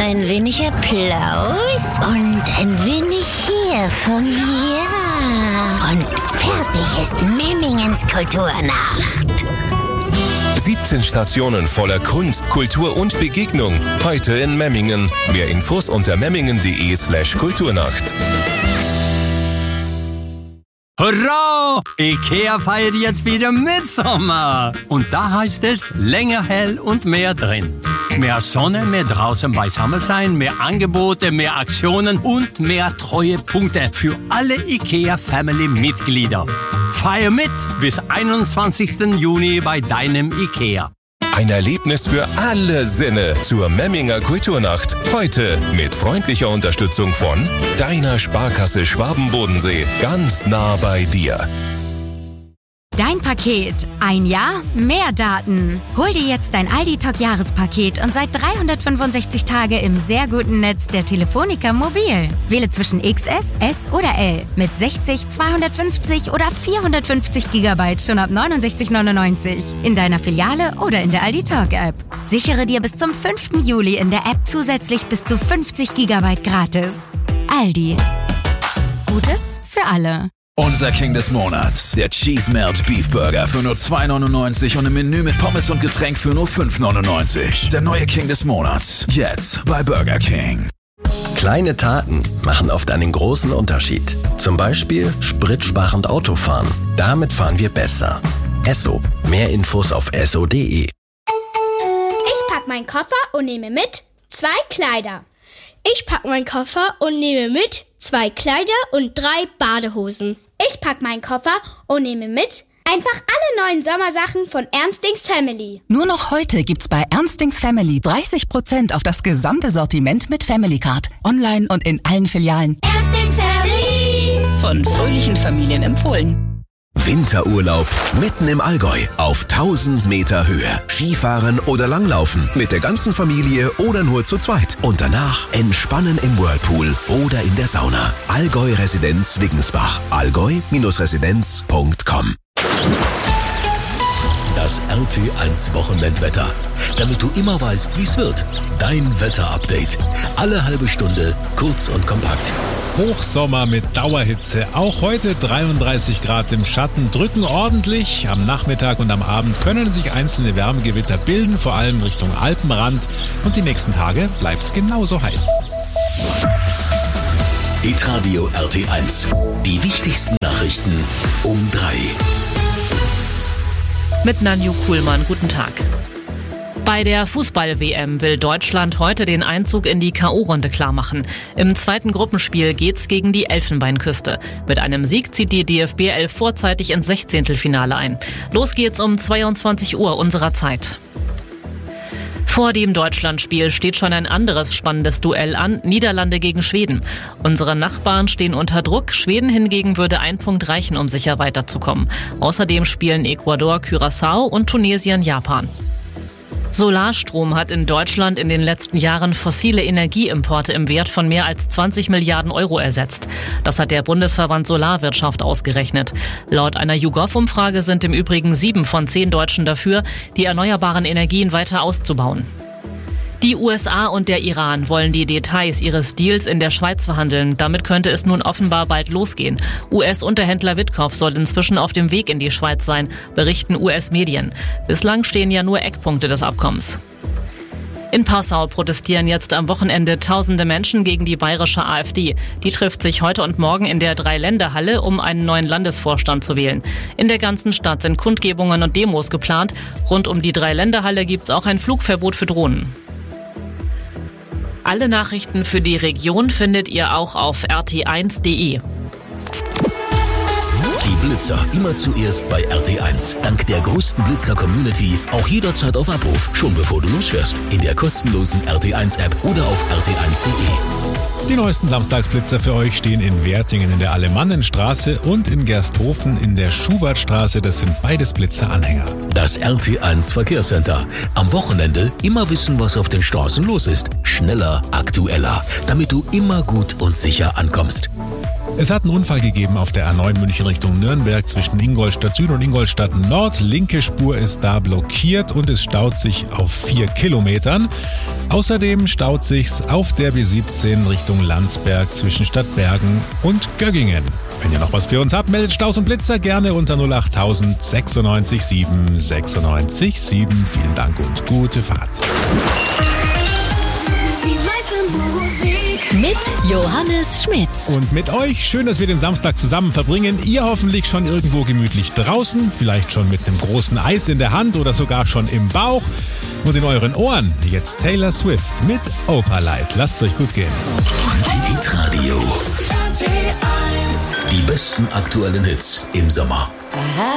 ein wenig Applaus und ein wenig hier von mir. Und fertig ist Memmingens Kulturnacht. 17 Stationen voller Kunst, Kultur und Begegnung. Heute in Memmingen. Mehr Infos unter memmingen.de/Kulturnacht. Hurra! IKEA feiert jetzt wieder Mitsommer. Und da heißt es länger hell und mehr drin. Mehr Sonne, mehr draußen beisammen sein, mehr Angebote, mehr Aktionen und mehr Treuepunkte für alle IKEA-Family-Mitglieder. Feier mit bis 21. Juni bei deinem IKEA. Ein Erlebnis für alle Sinne zur Memminger Kulturnacht. Heute mit freundlicher Unterstützung von deiner Sparkasse Schwaben-Bodensee. Ganz nah bei dir. Dein Paket. Ein Jahr, mehr Daten. Hol dir jetzt dein Aldi-Talk-Jahrespaket und sei 365 Tage im sehr guten Netz der Telefonica Mobil. Wähle zwischen XS, S oder L mit 60, 250 oder 450 GB schon ab 69,99 in deiner Filiale oder in der Aldi-Talk-App. Sichere dir bis zum 5. Juli in der App zusätzlich bis zu 50 GB gratis. Aldi. Gutes für alle. Unser King des Monats, der Cheese Melt Beef Burger für nur 2,99 und im Menü mit Pommes und Getränk für nur 5,99. Der neue King des Monats, jetzt bei Burger King. Kleine Taten machen oft einen großen Unterschied. Zum Beispiel spritsparend Autofahren. Damit fahren wir besser. Esso. Mehr Infos auf esso.de. Ich pack meinen Koffer und nehme mit 2 Kleider. Ich pack meinen Koffer und nehme mit 2 Kleider und 3 Badehosen. Ich pack meinen Koffer und nehme mit einfach alle neuen Sommersachen von Ernstings Family. Nur noch heute gibt's bei Ernstings Family 30% auf das gesamte Sortiment mit Family Card. Online und in allen Filialen. Ernstings Family. Von fröhlichen Familien empfohlen. Winterurlaub mitten im Allgäu auf 1000 Meter Höhe. Skifahren oder Langlaufen mit der ganzen Familie oder nur zu zweit. Und danach entspannen im Whirlpool oder in der Sauna. Allgäu Residenz Wiggensbach. allgäu-residenz.com. Das RT1 Wochenendwetter. Damit du immer weißt, wie es wird. Dein Wetterupdate. Alle halbe Stunde, kurz und kompakt. Hochsommer mit Dauerhitze. Auch heute 33 Grad im Schatten, drücken ordentlich. Am Nachmittag und am Abend können sich einzelne Wärmegewitter bilden, vor allem Richtung Alpenrand. Und die nächsten Tage bleibt es genauso heiß. Hitradio RT1. Die wichtigsten Nachrichten um 3. Mit Nanju Kuhlmann, guten Tag. Bei der Fußball-WM will Deutschland heute den Einzug in die K.O.-Runde klarmachen. Im zweiten Gruppenspiel geht's gegen die Elfenbeinküste. Mit einem Sieg zieht die DFB 11 vorzeitig ins 16. ein. Los geht's um 22 Uhr unserer Zeit. Vor dem Deutschlandspiel steht schon ein anderes spannendes Duell an, Niederlande gegen Schweden. Unsere Nachbarn stehen unter Druck, Schweden hingegen würde ein Punkt reichen, um sicher weiterzukommen. Außerdem spielen Ecuador, Curaçao und Tunesien Japan. Solarstrom hat in Deutschland in den letzten Jahren fossile Energieimporte im Wert von mehr als 20 Milliarden Euro ersetzt. Das hat der Bundesverband Solarwirtschaft ausgerechnet. Laut einer YouGov-Umfrage sind im Übrigen 7 von 10 Deutschen dafür, die erneuerbaren Energien weiter auszubauen. Die USA und der Iran wollen die Details ihres Deals in der Schweiz verhandeln. Damit könnte es nun offenbar bald losgehen. US-Unterhändler Witkow soll inzwischen auf dem Weg in die Schweiz sein, berichten US-Medien. Bislang stehen ja nur Eckpunkte des Abkommens. In Passau protestieren jetzt am Wochenende tausende Menschen gegen die bayerische AfD. Die trifft sich heute und morgen in der Dreiländerhalle, um einen neuen Landesvorstand zu wählen. In der ganzen Stadt sind Kundgebungen und Demos geplant. Rund um die Dreiländerhalle gibt's auch ein Flugverbot für Drohnen. Alle Nachrichten für die Region findet ihr auch auf rt1.de. Die Blitzer immer zuerst bei RT1. Dank der größten Blitzer-Community auch jederzeit auf Abruf, schon bevor du losfährst. In der kostenlosen RT1-App oder auf rt1.de. Die neuesten Samstagsblitzer für euch stehen in Wertingen in der Alemannenstraße und in Gersthofen in der Schubertstraße. Das sind beides Blitzeranhänger. Das RT1 Verkehrscenter. Am Wochenende immer wissen, was auf den Straßen los ist. Schneller, aktueller, damit du immer gut und sicher ankommst. Es hat einen Unfall gegeben auf der A9 München Richtung Nürnberg zwischen Ingolstadt Süd und Ingolstadt Nord. Linke Spur ist da blockiert und es staut sich auf 4 Kilometern. Außerdem staut sich's auf der B17 Richtung Landsberg zwischen Stadtbergen und Göggingen. Wenn ihr noch was für uns habt, meldet Staus und Blitzer gerne unter 08000 96 7 96 7. Vielen Dank und gute Fahrt. Mit Johannes Schmitz. Und mit euch. Schön, dass wir den Samstag zusammen verbringen. Ihr hoffentlich schon irgendwo gemütlich draußen, vielleicht schon mit einem großen Eis in der Hand oder sogar schon im Bauch. Und in euren Ohren jetzt Taylor Swift mit Opalite. Lasst's euch gut gehen. Hitradio. Die besten aktuellen Hits im Sommer. Aha.